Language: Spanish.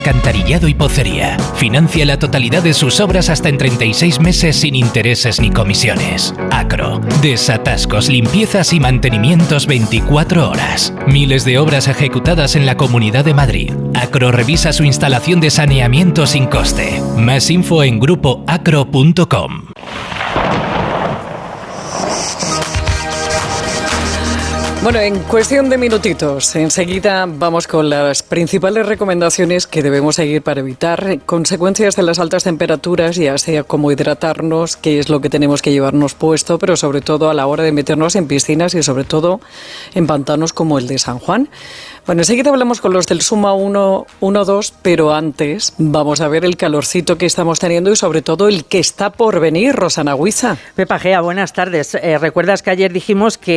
Alcantarillado y pocería. Financia la totalidad de sus obras hasta en 36 meses sin intereses ni comisiones. Acro. Desatascos, limpiezas y mantenimientos 24 horas. Miles de obras ejecutadas en la Comunidad de Madrid. Acro revisa su instalación de saneamiento sin coste. Más info en grupoacro.com. Bueno, en cuestión de minutitos, enseguida vamos con las principales recomendaciones que debemos seguir para evitar consecuencias de las altas temperaturas, ya sea cómo hidratarnos, qué es lo que tenemos que llevarnos puesto, pero sobre todo a la hora de meternos en piscinas y sobre todo en pantanos como el de San Juan. Bueno, enseguida hablamos con los del Suma 112, pero antes vamos a ver el calorcito que estamos teniendo y sobre todo el que está por venir, Rosana Huiza. Pepa Gea, buenas tardes. ¿Recuerdas que ayer dijimos que